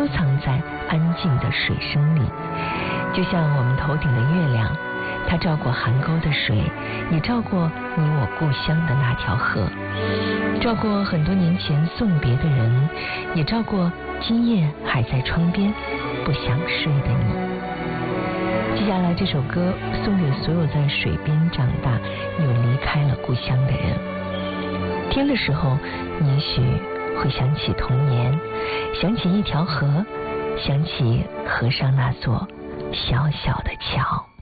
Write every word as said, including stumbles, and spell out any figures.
都藏在安静的水声里。就像我们头顶的月亮，它照过邗沟的水，也照过你我故乡的那条河，照过很多年前送别的人，也照过今夜还在窗边不想睡的你。接下来这首歌送给所有在水边长大又离开了故乡的人。听的时候，你也许会想起童年，想起一条河，想起河上那座小小的桥。